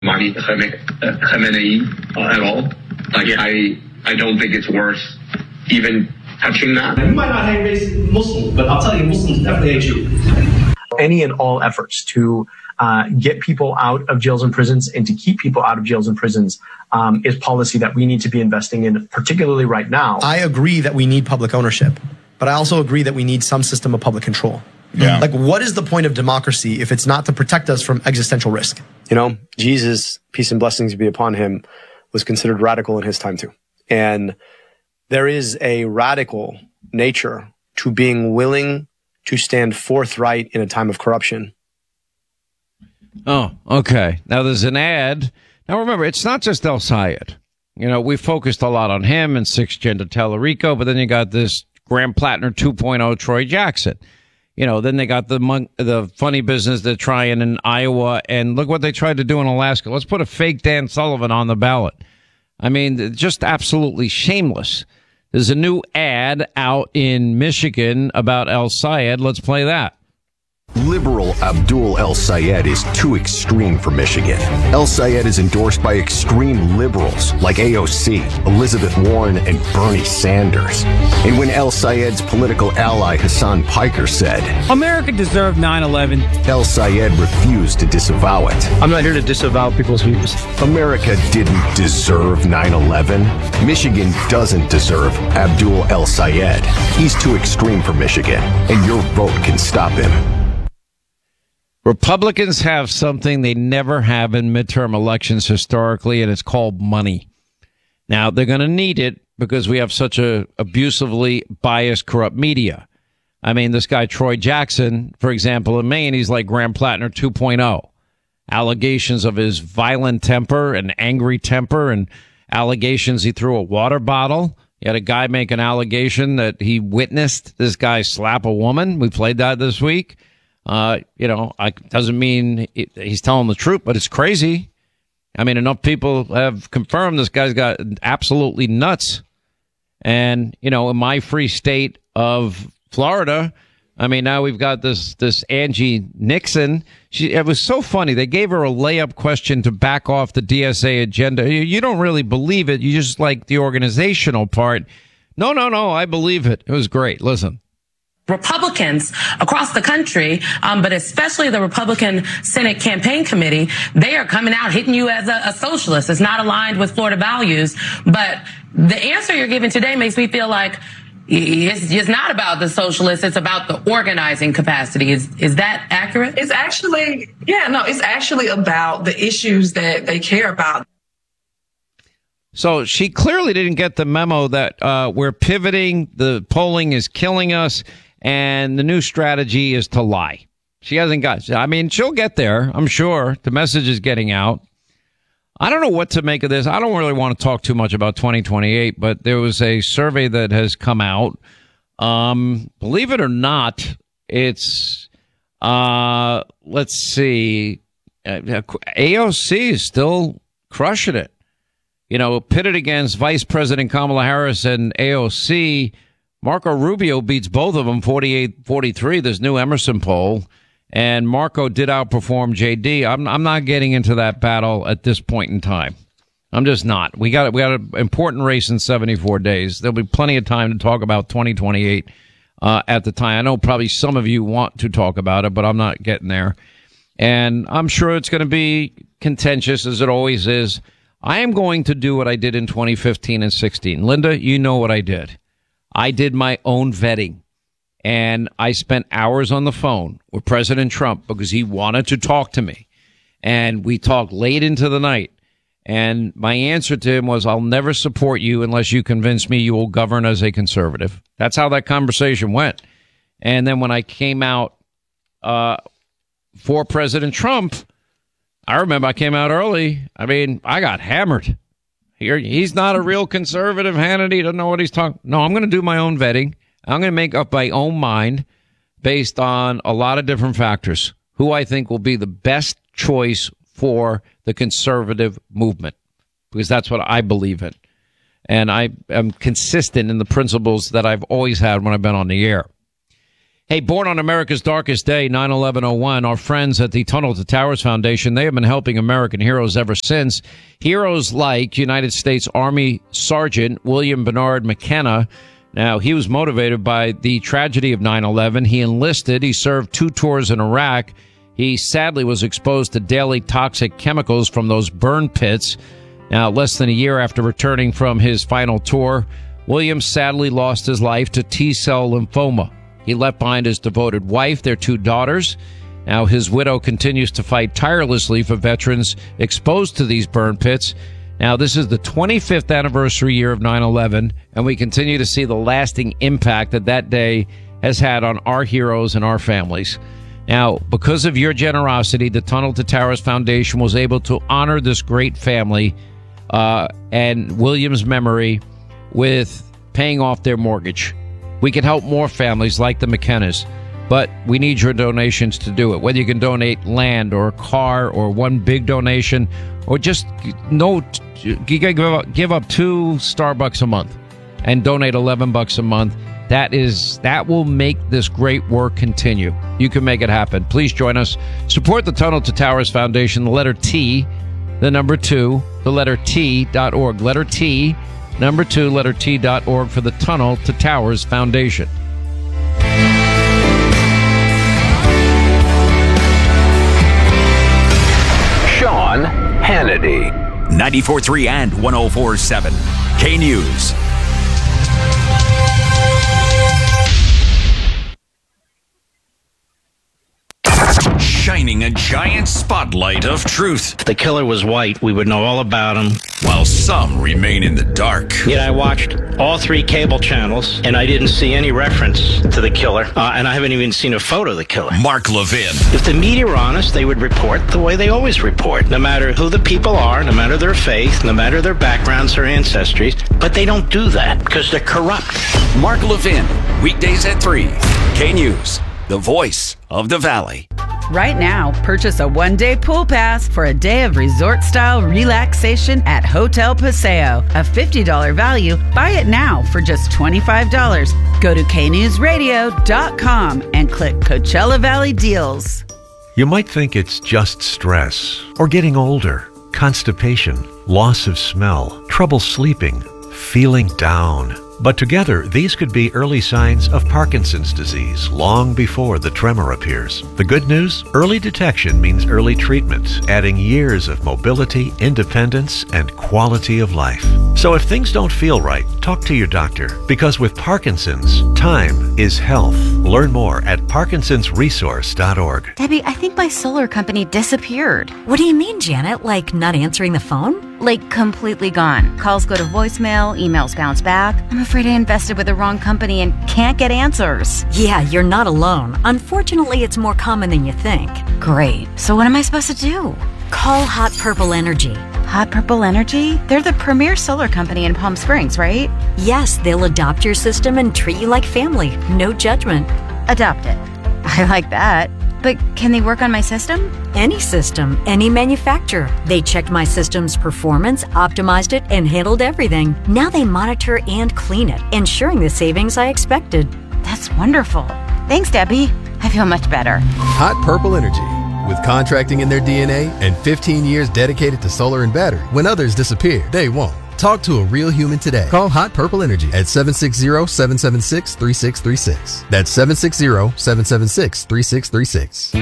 Khamenei at all. I don't think it's worth even touching that. You might not hate Muslims, but I'll tell you, Muslims definitely hate you. Any and all efforts to get people out of jails and prisons and to keep people out of jails and prisons is policy that we need to be investing in, particularly right now. I agree that we need public ownership, but I also agree that we need some system of public control. Yeah. Like, what is the point of democracy if it's not to protect us from existential risk? You know, Jesus, peace and blessings be upon him, was considered radical in his time too. And there is a radical nature to being willing to stand forthright in a time of corruption. Oh, okay. Now there's an ad. Now remember, it's not just El Sayed. You know, we focused a lot on him and 6th Gender Tellerico, but then you got this Graham Plattner 2.0 Troy Jackson. You know, then they got the funny business they're trying in Iowa, and look what they tried to do in Alaska. Let's put a fake Dan Sullivan on the ballot. I mean, just absolutely shameless. There's a new ad out in Michigan about El Sayed. Let's play that. Liberal Abdul El Sayed is too extreme for Michigan. El Sayed is endorsed by extreme liberals like AOC, Elizabeth Warren, and Bernie Sanders. And when El Sayed's political ally Hassan Piker said, America deserved 9/11, El Sayed refused to disavow it. I'm not here to disavow people's views. America didn't deserve 9/11. Michigan doesn't deserve Abdul El Sayed. He's too extreme for Michigan, and your vote can stop him. Republicans have something they never have in midterm elections historically, and it's called money. Now, they're going to need it because we have such a abusively biased, corrupt media. I mean, this guy, Troy Jackson, for example, in Maine, he's like Graham Plattner 2.0. Allegations of his violent temper and angry temper, and allegations he threw a water bottle. You had a guy make an allegation that he witnessed this guy slap a woman. We played that this week. You know, doesn't mean he's telling the truth, but it's crazy. I mean, enough people have confirmed this guy's got absolutely nuts. And, you know, in my free state of Florida, I mean, now we've got this Angie Nixon. It was so funny. They gave her a layup question to back off the DSA agenda. You don't really believe it. You just like the organizational part. No, I believe it. It was great. Listen. Republicans across the country, but especially the Republican Senate Campaign Committee, they are coming out hitting you as a socialist. It's not aligned with Florida values. But the answer you're giving today makes me feel like it's not about the socialists. It's about the organizing capacity. Is that accurate? It's actually, it's actually about the issues that they care about. So she clearly didn't get the memo that we're pivoting, the polling is killing us, and the new strategy is to lie. She hasn't got, I mean, she'll get there, I'm sure. The message is getting out. I don't know what to make of this. I don't really want to talk too much about 2028, but there was a survey that has come out. Believe it or not, it's, let's see, AOC is still crushing it. You know, pitted against Vice President Kamala Harris and AOC, Marco Rubio beats both of them 48-43, this new Emerson poll. And Marco did outperform JD. I'm not getting into that battle at this point in time. I'm just not. We got an important race in 74 days. There'll be plenty of time to talk about 2028 at the time. I know probably some of you want to talk about it, but I'm not getting there. And I'm sure it's going to be contentious, as it always is. I am going to do what I did in 2015 and 16. Linda, you know what I did. I did my own vetting, and I spent hours on the phone with President Trump because he wanted to talk to me. And we talked late into the night. And my answer to him was, I'll never support you unless you convince me you will govern as a conservative. That's how that conversation went. And then when I came out for President Trump, I remember I came out early. I mean, I got hammered. He's not a real conservative. Hannity doesn't know what he's talking. No, I'm going to do my own vetting. I'm going to make up my own mind based on a lot of different factors, who I think will be the best choice for the conservative movement, because that's what I believe in. And I am consistent in the principles that I've always had when I've been on the air. Hey, born on America's darkest day, 9/11/01, our friends at the Tunnel to Towers Foundation, they have been helping American heroes ever since. Heroes like United States Army Sergeant William Bernard McKenna. Now, he was motivated by the tragedy of 9/11. He enlisted. He served 2 tours in Iraq. He sadly was exposed to daily toxic chemicals from those burn pits. Now, less than a year after returning from his final tour, William sadly lost his life to T-cell lymphoma. He left behind his devoted wife, their 2 daughters. Now, his widow continues to fight tirelessly for veterans exposed to these burn pits. Now, this is the 25th anniversary year of 9/11, and we continue to see the lasting impact that day has had on our heroes and our families. Now, because of your generosity, the Tunnel to Towers Foundation was able to honor this great family and William's memory with paying off their mortgage. We can help more families like the McKennas, but we need your donations to do it. Whether you can donate land or a car or one big donation, or just you gotta give up 2 Starbucks a month and donate $11 a month. That will make this great work continue. You can make it happen. Please join us. Support the Tunnel to Towers Foundation, the letter T, the number 2, the letter T.org. Letter T, number 2, letter T.org for the Tunnel to Towers Foundation. Sean Hannity. 94.3 and 104.7. K-News. Shining a giant spotlight of truth. If the killer was white, we would know all about him. While some remain in the dark. Yet I watched all 3 cable channels, and I didn't see any reference to the killer, and I haven't even seen a photo of the killer. Mark Levin. If the media were honest, they would report the way they always report, no matter who the people are, no matter their faith, no matter their backgrounds or ancestries. But they don't do that because they're corrupt. Mark Levin, weekdays at 3. K-News, the voice of the Valley. Right now, purchase a 1-day pool pass for a day of resort-style relaxation at Hotel Paseo. A $50 value. Buy it now for just $25. Go to knewsradio.com and click Coachella Valley Deals. You might think it's just stress, or getting older, constipation, loss of smell, trouble sleeping, feeling down. But together, these could be early signs of Parkinson's disease long before the tremor appears. The good news? Early detection means early treatment, adding years of mobility, independence, and quality of life. So if things don't feel right, talk to your doctor, because with Parkinson's, time is health. Learn more at parkinsonsresource.org. Debbie, I think my solar company disappeared. What do you mean, Janet? Like not answering the phone? Like completely gone. Calls go to voicemail, emails bounce back. I'm afraid I invested with the wrong company and can't get answers. Yeah, you're not alone. Unfortunately, it's more common than you think. Great. So what am I supposed to do? Call Hot Purple Energy. Hot Purple Energy? They're the premier solar company in Palm Springs, right? Yes, they'll adopt your system and treat you like family. No judgment. Adopt it. I like that. But can they work on my system? Any system, any manufacturer. They checked my system's performance, optimized it, and handled everything. Now they monitor and clean it, ensuring the savings I expected. That's wonderful. Thanks, Debbie. I feel much better. Hot Purple Energy. With contracting in their DNA and 15 years dedicated to solar and battery, when others disappear, they won't. Talk to a real human today. Call Hot Purple Energy at 760-776-3636. That's 760-776-3636.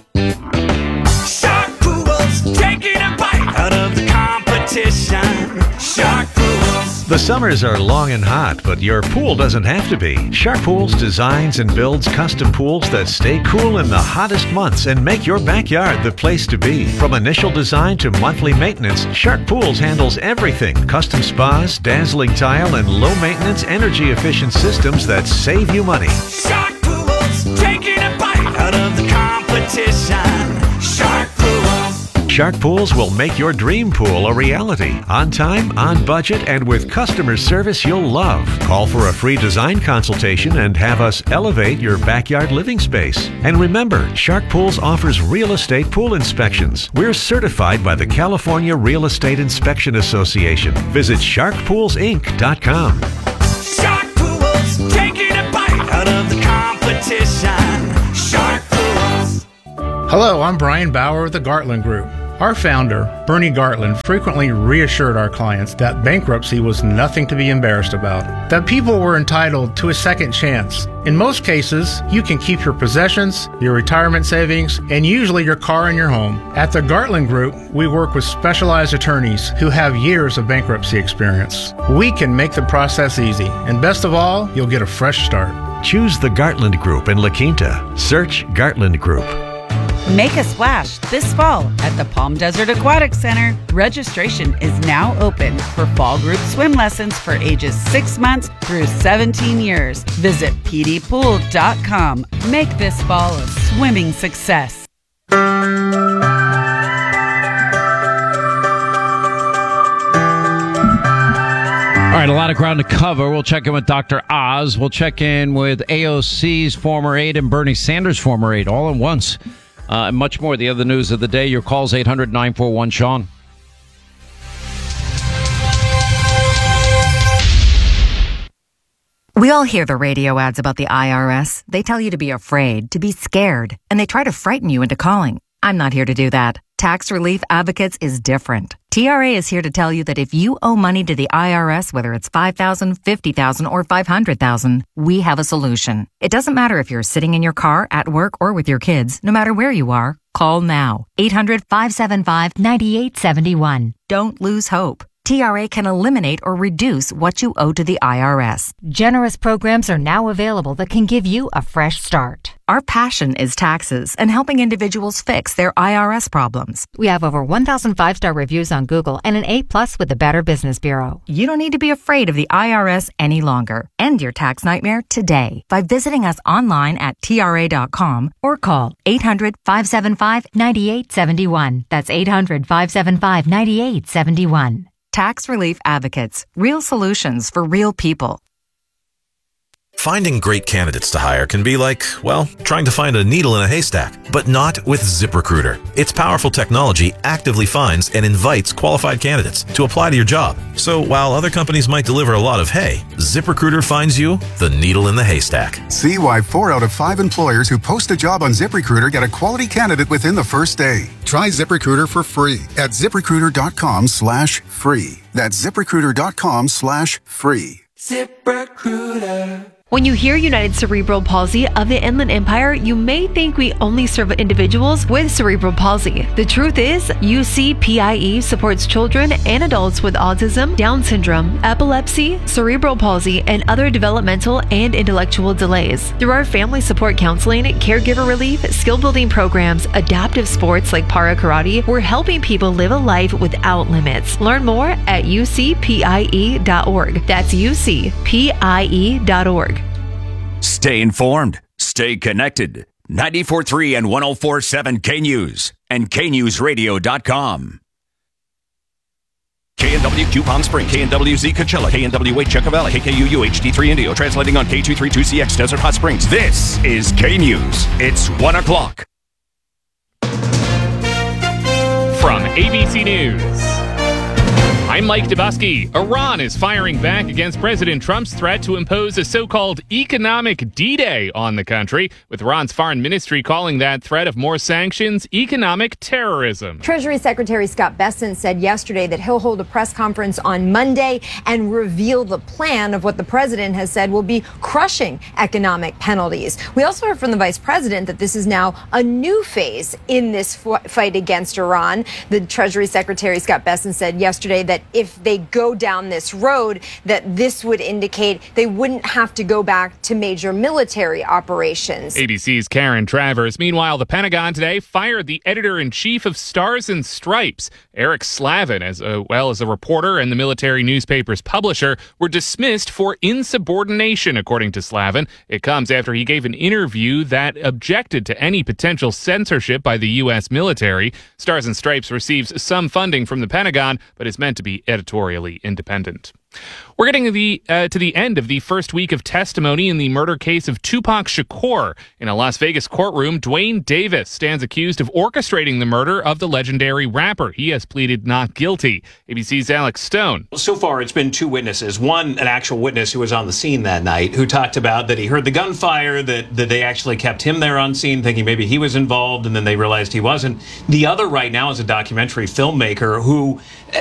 Shark Pools, taking a bite out of the competition. Shark Pools. The summers are long and hot, but your pool doesn't have to be. Shark Pools designs and builds custom pools that stay cool in the hottest months and make your backyard the place to be. From initial design to monthly maintenance, Shark Pools handles everything. Custom spas, dazzling tile, and low-maintenance, energy-efficient systems that save you money. Shark Pools, taking a bite out of the competition. Shark Pools. Shark Pools will make your dream pool a reality. On time, on budget, and with customer service you'll love. Call for a free design consultation and have us elevate your backyard living space. And remember, Shark Pools offers real estate pool inspections. We're certified by the California Real Estate Inspection Association. Visit sharkpoolsinc.com. Shark Pools, taking a bite out of the competition. Hello, I'm Brian Bauer of the Gartland Group. Our founder, Bernie Gartland, frequently reassured our clients that bankruptcy was nothing to be embarrassed about, that people were entitled to a second chance. In most cases, you can keep your possessions, your retirement savings, and usually your car and your home. At the Gartland Group, we work with specialized attorneys who have years of bankruptcy experience. We can make the process easy, and best of all, you'll get a fresh start. Choose the Gartland Group in La Quinta. Search Gartland Group. Make a splash this fall at the Palm Desert Aquatic Center. Registration is now open for fall group swim lessons for ages 6 months through 17 years. Visit pdpool.com. Make this fall a swimming success. All right, a lot of ground to cover. We'll check in with Dr. Oz. We'll check in with AOC's former aide and Bernie Sanders' former aide all at once. And much more. The other news of the day. Your calls 800-941-SEAN. We all hear the radio ads about the IRS. They tell you to be afraid, to be scared, and they try to frighten you into calling. I'm not here to do that. Tax Relief Advocates is different. TRA is here to tell you that if you owe money to the IRS, whether it's $5,000, $50,000, or $500,000, we have a solution. It doesn't matter if you're sitting in your car, at work, or with your kids. No matter where you are, call now. 800-575-9871. Don't lose hope. TRA can eliminate or reduce what you owe to the IRS. Generous programs are now available that can give you a fresh start. Our passion is taxes and helping individuals fix their IRS problems. We have over 1,000 5-star reviews on Google and an A+ with the Better Business Bureau. You don't need to be afraid of the IRS any longer. End your tax nightmare today by visiting us online at TRA.com or call 800-575-9871. That's 800-575-9871. Tax Relief Advocates. Real solutions for real people. Finding great candidates to hire can be like, well, trying to find a needle in a haystack, but not with ZipRecruiter. Its powerful technology actively finds and invites qualified candidates to apply to your job. So while other companies might deliver a lot of hay, ZipRecruiter finds you the needle in the haystack. See why 4 out of 5 employers who post a job on ZipRecruiter get a quality candidate within the first day. Try ZipRecruiter for free at ZipRecruiter.com/free. That's ZipRecruiter.com/free. ZipRecruiter. When you hear United Cerebral Palsy of the Inland Empire, you may think we only serve individuals with cerebral palsy. The truth is, UCPIE supports children and adults with autism, Down syndrome, epilepsy, cerebral palsy, and other developmental and intellectual delays. Through our family support counseling, caregiver relief, skill building programs, adaptive sports like para karate, we're helping people live a life without limits. Learn more at ucpie.org. That's ucpie.org. Stay informed. Stay connected. 94.3 and 104.7 K-News and KNewsRadio.com. KNWQ Palm Springs, KNWZ Coachella, KNWA Chucka Valley, KKUU HD3 Indio, translating on K232CX Desert Hot Springs. This is K-News. It's 1 o'clock. From ABC News, I'm Mike Dubusky. Iran is firing back against President Trump's threat to impose a so-called economic D-Day on the country, with Iran's foreign ministry calling that threat of more sanctions economic terrorism. Treasury Secretary Scott Bessent said yesterday that he'll hold a press conference on Monday and reveal the plan of what the president has said will be crushing economic penalties. We also heard from the vice president that this is now a new phase in this fight against Iran. The Treasury Secretary Scott Bessent said yesterday that if they go down this road, that this would indicate they wouldn't have to go back to major military operations. ABC's Karen Travers. Meanwhile, the Pentagon today fired the editor-in-chief of Stars and Stripes. Eric Slavin, as well as a reporter and the military newspaper's publisher, were dismissed for insubordination, according to Slavin. It comes after he gave an interview that objected to any potential censorship by the U.S. military. Stars and Stripes receives some funding from the Pentagon, but is meant to be be editorially independent. We're getting to the end of the first week of testimony in the murder case of Tupac Shakur. In a Las Vegas courtroom, Dwayne Davis stands accused of orchestrating the murder of the legendary rapper. He has pleaded not guilty. ABC's Alex Stone. So far, it's been two witnesses. One, an actual witness who was on the scene that night, who talked about that he heard the gunfire, that they actually kept him there on scene, thinking maybe he was involved, and then they realized he wasn't. The other right now is a documentary filmmaker who